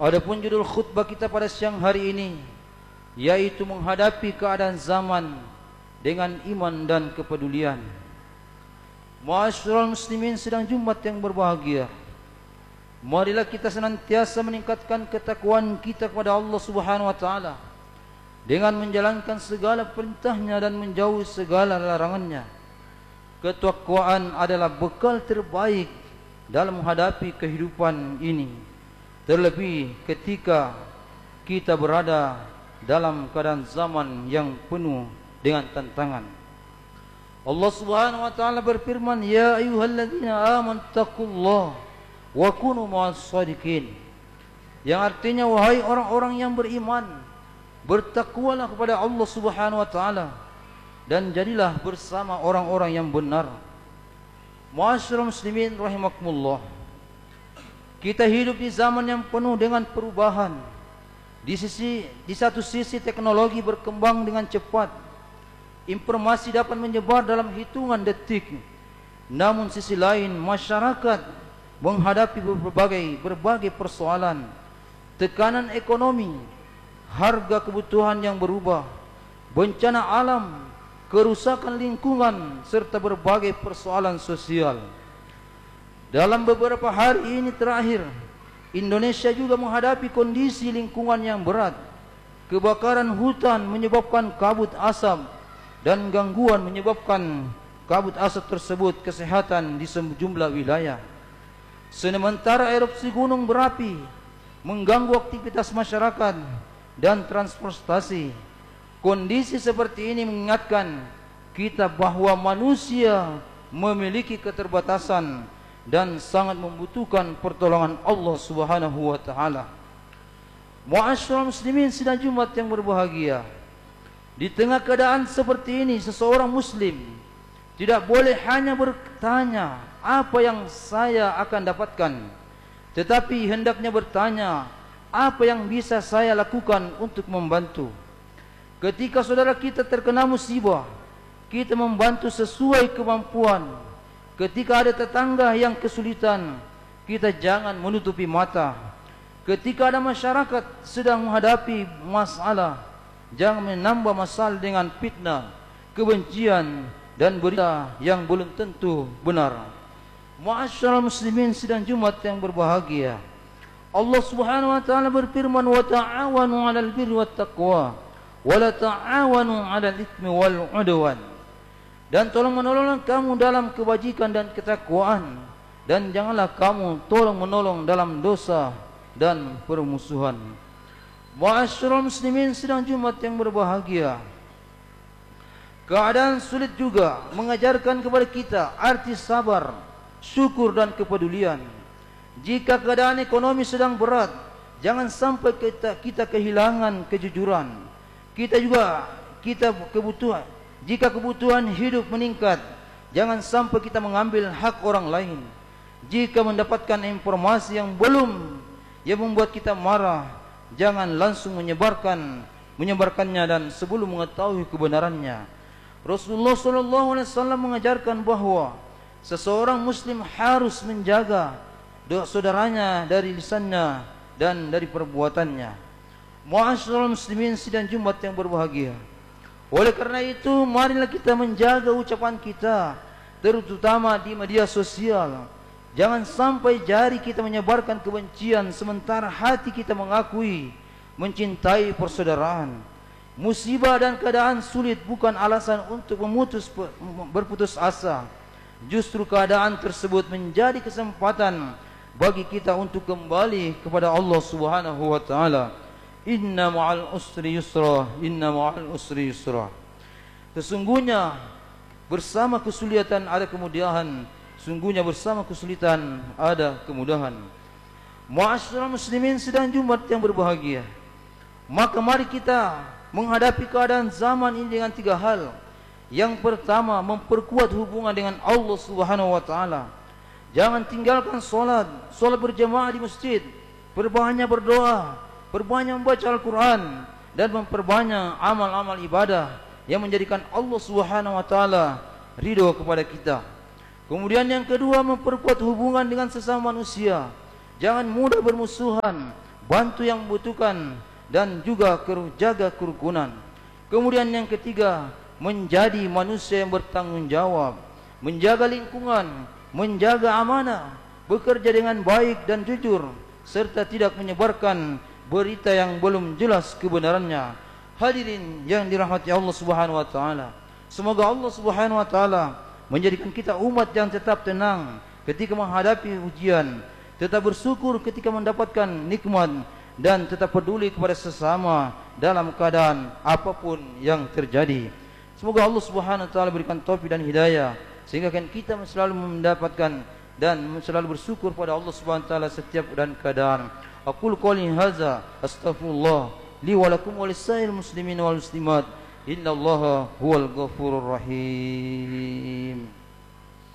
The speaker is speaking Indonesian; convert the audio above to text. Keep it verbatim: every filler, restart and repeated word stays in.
Adapun judul khutbah kita pada siang hari ini yaitu menghadapi keadaan zaman dengan iman dan kepedulian. Ma'asyiral muslimin sidang Jumat yang berbahagia, marilah kita senantiasa meningkatkan ketakwaan kita kepada Allah Subhanahu wa taala dengan menjalankan segala perintahnya dan menjauhi segala larangannya. Ketakwaan adalah bekal terbaik dalam menghadapi kehidupan ini, terlebih ketika kita berada dalam keadaan zaman yang penuh dengan tantangan. Allah Subhanahu wa taala berfirman, "Ya ayyuhalladzina amanu taqullaha wa kunu ma'as shadiqin." Yang artinya, wahai orang-orang yang beriman, bertakwalah kepada Allah Subhanahu wa taala dan jadilah bersama orang-orang yang benar. Ma'asyiral muslimin rahimakumullah, kita hidup di zaman yang penuh dengan perubahan. Di sisi di satu sisi teknologi berkembang dengan cepat, informasi dapat menyebar dalam hitungan detik. Namun sisi lain, masyarakat menghadapi berbagai berbagai persoalan, tekanan ekonomi, harga kebutuhan yang berubah, bencana alam, kerusakan lingkungan, serta berbagai persoalan sosial. Dalam beberapa hari ini terakhir, Indonesia juga menghadapi kondisi lingkungan yang berat. Kebakaran hutan menyebabkan kabut asap, dan gangguan menyebabkan kabut asap tersebut kesehatan di sejumlah wilayah. Sementara erupsi gunung berapi mengganggu aktivitas masyarakat dan transportasi. Kondisi seperti ini mengingatkan kita bahwa manusia memiliki keterbatasan dan sangat membutuhkan pertolongan Allah Subhanahu wa taala. Ma'asyiral muslimin sidang Jumat yang berbahagia, di tengah keadaan seperti ini, seseorang muslim tidak boleh hanya bertanya apa yang saya akan dapatkan, tetapi hendaknya bertanya apa yang bisa saya lakukan untuk membantu. Ketika saudara kita terkena musibah, kita membantu sesuai kemampuan. Ketika ada tetangga yang kesulitan, kita jangan menutupi mata. Ketika ada masyarakat sedang menghadapi masalah, jangan menambah masalah dengan fitnah, kebencian, dan berita yang belum tentu benar. Ma'asyiral muslimin sidang Jumat yang berbahagia, Allah Subhanahu wa taala berfirman, "Wa ta'awanu 'alal birri wat taqwa, wa la ta'awanu 'alal itsmi wal 'udwan." Dan tolong menolonglah kamu dalam kebajikan dan ketakwaan, dan janganlah kamu tolong menolong dalam dosa dan permusuhan. Ma'asyiral muslimin sidang Jumat yang berbahagia, keadaan sulit juga mengajarkan kepada kita arti sabar, syukur, dan kepedulian. Jika keadaan ekonomi sedang berat, jangan sampai kita, kita kehilangan kejujuran. Kita juga kita kebutuhan. Jika kebutuhan hidup meningkat, jangan sampai kita mengambil hak orang lain. Jika mendapatkan informasi yang belum yang membuat kita marah, jangan langsung menyebarkan menyebarkannya dan sebelum mengetahui kebenarannya. Rasulullah shallallahu alaihi wasallam mengajarkan bahwa seseorang muslim harus menjaga saudaranya dari lisannya dan dari perbuatannya. Ma'asyiral muslimin sidang Jumat yang berbahagia, oleh karena itu, marilah kita menjaga ucapan kita, terutama di media sosial. Jangan sampai jari kita menyebarkan kebencian, sementara hati kita mengakui mencintai persaudaraan. Musibah dan keadaan sulit bukan alasan untuk memutus berputus asa. Justru keadaan tersebut menjadi kesempatan bagi kita untuk kembali kepada Allah Subhanahu wa taala. Inna ma'al usri yusra, inna ma'al usri yusra. Sesungguhnya bersama kesulitan ada kemudahan, sungguhnya bersama kesulitan ada kemudahan. Ma'asyiral muslimin sidang Jumat yang berbahagia, maka mari kita menghadapi keadaan zaman ini dengan tiga hal. Yang pertama, memperkuat hubungan dengan Allah Subhanahu wa taala. Jangan tinggalkan salat, salat berjamaah di masjid, perbanyak berdoa, perbanyak membaca Al-Quran, dan memperbanyak amal-amal ibadah yang menjadikan Allah Subhanahu wa taala ridho kepada kita. Kemudian yang kedua, memperkuat hubungan dengan sesama manusia. Jangan mudah bermusuhan, bantu yang membutuhkan, dan juga jaga kerukunan. Kemudian yang ketiga, menjadi manusia yang bertanggung jawab, menjaga lingkungan, menjaga amanah, bekerja dengan baik dan jujur, serta tidak menyebarkan berita yang belum jelas kebenarannya. Hadirin yang dirahmati Allah Subhanahu wa taala, semoga Allah Subhanahu wa taala menjadikan kita umat yang tetap tenang ketika menghadapi ujian, tetap bersyukur ketika mendapatkan nikmat, dan tetap peduli kepada sesama dalam keadaan apapun yang terjadi. Semoga Allah Subhanahu wa taala berikan taufik dan hidayah sehingga kan kita selalu mendapatkan dan selalu bersyukur pada Allah Subhanahu wa taala setiap dan keadaan. Aqul qouli hadza astaghfirullah li wa lakum wa lisa'il muslimin wal muslimat innallaha huwal ghafurur rahim.